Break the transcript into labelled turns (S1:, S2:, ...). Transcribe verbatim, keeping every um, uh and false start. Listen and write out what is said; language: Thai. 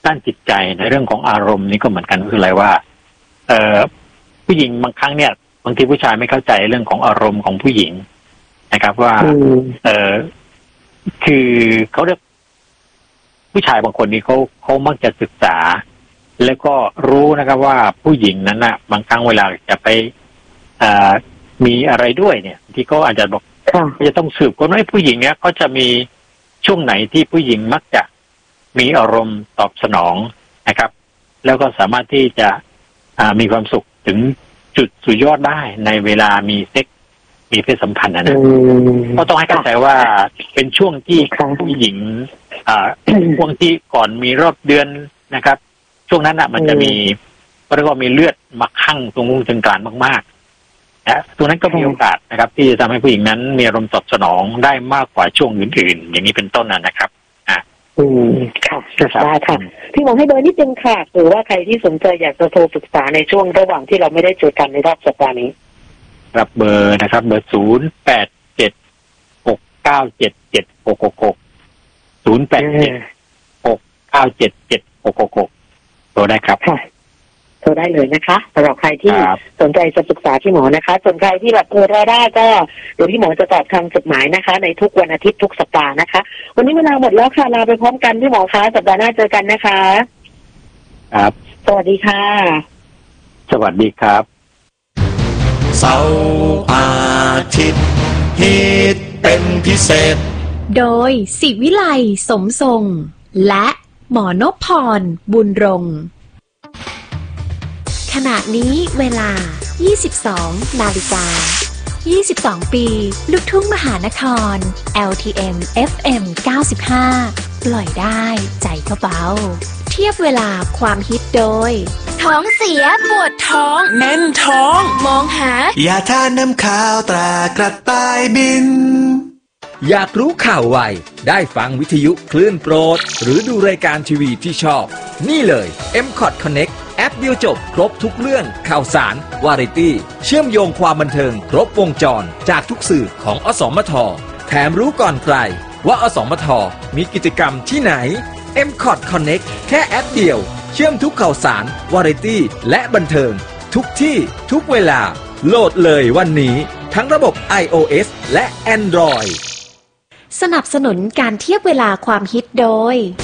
S1: ด้านจิตใจในเรื่องของอารมณ์นี่ก็เหมือนกันคืออะไรว่าเอ่อผู้หญิงบางครั้งเนี่ยบางทีผู้ชายไม่เข้าใจเรื่องของอารมณ์ของผู้หญิงนะครับว่าเอ่อคือเขาเรียกผู้ชายบางคนนี่เขาเขามักจะศึกษาแล้วก็รู้นะครับว่าผู้หญิงนั้นน่ะบางครั้งเวลาจะไปอ่ามีอะไรด้วยเนี่ยที่เขาอาจจะบอกจะต้องสืบค้นว่าผู้หญิงเนี่ยเขาจะมีช่วงไหนที่ผู้หญิงมักจะมีอารมณ์ตอบสนองนะครับแล้วก็สามารถที่จะอ่ามีความสุขถึงจุดสุดยอดได้ในเวลามีเซ็กมีเพศสัมพันธ์นะก็ต้องให้เข้าใจว่าเป็นช่วงที่ผู้หญิงอ่าช่วงที่ก่อนมีรอบเดือนนะครับช่วงนั้นอ่ะมันจะมีเรียกว่ามีเลือดมาคั่งตรงวงจรกลางมากๆนะตรงนั้นก็มีโอกาสนะครับที่จะทำให้ผู้หญิงนั้นมีอารมณ์ตอบสนองได้มากกว่าช่วงอื่นๆอย่างนี้เป็นต้นนะครับอ่า
S2: อืมค่ะได้ค่ะพี่หมอให้เบอร์นิดนึงค่ะหรือว่าใครที่สนใจอยากจะโทรปรึกษาในช่วงระหว่างที่เราไม่ได้เจอกันในรอบสัปดาห์นี้
S1: รับเบอร์นะครับเบอร์ศูนย์แปดเจ็ดหกเก้าเจ็ดเจ็ดหกหกหกศูนย์แปดเจ็ดหกเก้าเจ็ดเจ็ดหกหกหกโทรได้ครับ
S2: ค่ะโทรได้เลยนะคะสำหรับใครที่สนใจจะปรึกษาพี่หมอนะคะส่วนใครที่แบบเออรอได้ก็เดี๋ยวพี่หมอจะตอบทางจดหมายนะคะในทุกวันอาทิตย์ทุกสัปดาห์นะคะวันนี้เวลาหมดแล้วค่ะลาไปพร้อมกันพี่หมอคะสัปดาห์หน้าเจอกันนะคะ
S1: ครับ
S2: สวัสดีค่ะ
S1: สวัสดีครับ
S3: เสาร์อาทิตย์ฮิตเป็นพิเศษ
S4: โดยศิวิไลสมทรงและหมอนพพรบุญรงค์ขณะนี้เวลา ยี่สิบสอง นาฬิกา ยี่สิบสอง ปีลูกทุ่งมหานคร แอล ที เอ็ม เอฟ เอ็ม เก้าสิบห้า ปล่อยได้ใจก็เบาเทียบเวลาความฮิตโดยท้องเสียปวดท้อง
S3: แน่นท้อง
S4: มองหาย
S3: าทาน้ำข้าวตรากระต่ายบิน
S5: อยากรู้ข่าวไวได้ฟังวิทยุคลื่นโปรดหรือดูรายการทีวีที่ชอบนี่เลย เอ็ม คอท Connect แอปเดียวจบครบทุกเรื่องข่าวสารวาไรตี้เชื่อมโยงความบันเทิงครบวงจรจากทุกสื่อของอสมทแถมรู้ก่อนใครว่าอสมทมีกิจกรรมที่ไหน เอ็ม คอท Connect แค่แอปเดียวเชื่อมทุกข่าวสารวาไรตี้และบันเทิงทุกที่ทุกเวลาโหลดเลยวันนี้ทั้งระบบ ไอ โอ เอส และ Android
S4: สนับสนุนการเทียบเวลาความฮิตโดย